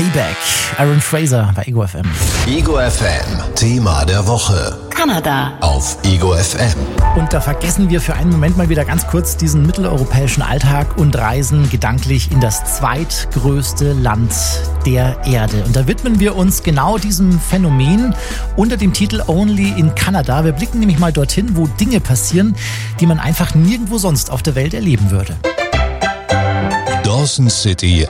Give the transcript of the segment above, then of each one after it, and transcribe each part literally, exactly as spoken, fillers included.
Payback. Aaron Fraser bei Ego F M. Ego F M, Thema der Woche. Kanada. Auf Ego F M. Und da vergessen wir für einen Moment mal wieder ganz kurz diesen mitteleuropäischen Alltag und reisen gedanklich in das zweitgrößte Land der Erde. Und da widmen wir uns genau diesem Phänomen unter dem Titel Only in Canada. Wir blicken nämlich mal dorthin, wo Dinge passieren, die man einfach nirgendwo sonst auf der Welt erleben würde. Dawson City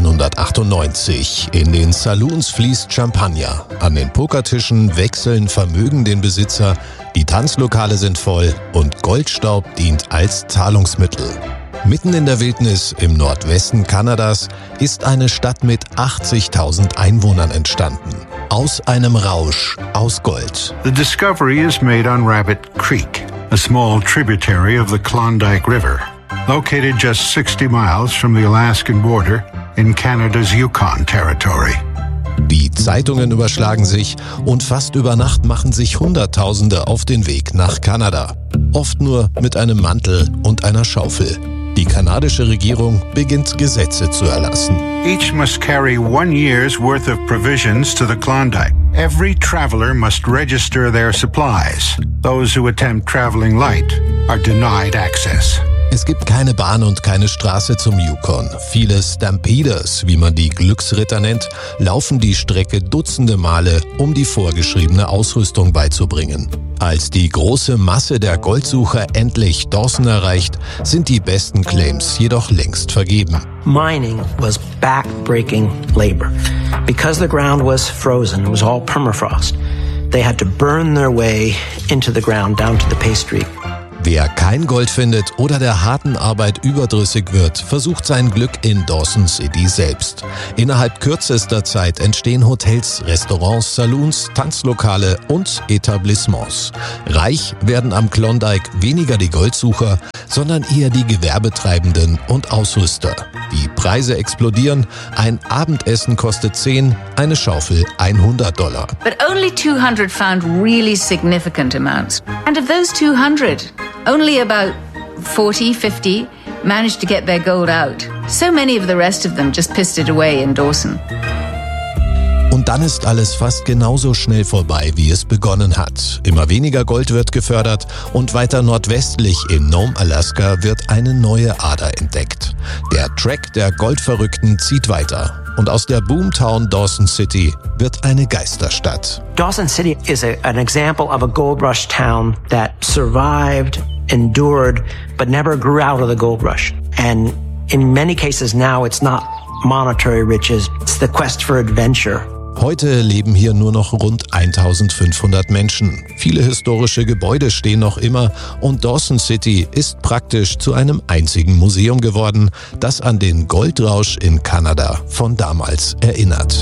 achtzehnhundertachtundneunzig. In den Saloons fließt Champagner. An den Pokertischen wechseln Vermögen den Besitzer. Die Tanzlokale sind voll und Goldstaub dient als Zahlungsmittel. Mitten in der Wildnis im Nordwesten Kanadas ist eine Stadt mit achtzigtausend Einwohnern entstanden. Aus einem Rausch aus Gold. The discovery is made on Rabbit Creek, a small tributary of the Klondike River, located just sixty miles from the Alaskan border in Canada's Yukon Territory. Die Zeitungen überschlagen sich und fast über Nacht machen sich Hunderttausende auf den Weg nach Kanada. Oft nur mit einem Mantel und einer Schaufel. Die kanadische Regierung beginnt Gesetze zu erlassen. Each must carry one year's worth of provisions to the Klondike. Every traveler must register their supplies. Those who attempt traveling light are denied access. Es gibt keine Bahn und keine Straße zum Yukon. Viele Stampeders, wie man die Glücksritter nennt, laufen die Strecke dutzende Male, um die vorgeschriebene Ausrüstung beizubringen. Als die große Masse der Goldsucher endlich Dawson erreicht, sind die besten Claims jedoch längst vergeben. Mining was back-breaking labor. Because the ground was frozen, it was all permafrost. They had to burn their way into the ground down to the pay streak. Wer kein Gold findet oder der harten Arbeit überdrüssig wird, versucht sein Glück in Dawson City selbst. Innerhalb kürzester Zeit entstehen Hotels, Restaurants, Saloons, Tanzlokale und Etablissements. Reich werden am Klondike weniger die Goldsucher, sondern eher die Gewerbetreibenden und Ausrüster. Die Preise explodieren, ein Abendessen kostet zehn, eine Schaufel hundert Dollar. But only two hundred found really significant amounts. And of those two hundred, only about forty, fifty managed to get their gold out. So many of the rest of them just pissed it away in Dawson. Und dann ist alles fast genauso schnell vorbei, wie es begonnen hat. Immer weniger Gold wird gefördert und weiter nordwestlich in Nome, Alaska, wird eine neue Ader entdeckt. Der Track der Goldverrückten zieht weiter. Und aus der Boomtown Dawson City wird eine Geisterstadt. Dawson City is a, an example of a gold rush town that survived, endured, but never grew out of the gold rush. And in many cases now it's not monetary riches, it's the quest for adventure. Heute leben hier nur noch rund eintausendfünfhundert Menschen. Viele historische Gebäude stehen noch immer und Dawson City ist praktisch zu einem einzigen Museum geworden, das an den Goldrausch in Kanada von damals erinnert.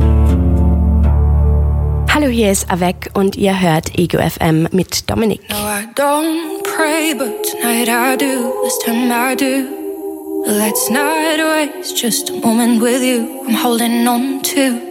Hallo, hier ist Avec und ihr hört Ego F M mit Dominik. No, I don't pray, but tonight I do, this time I do. Let's not waste just a moment with you, I'm holding on to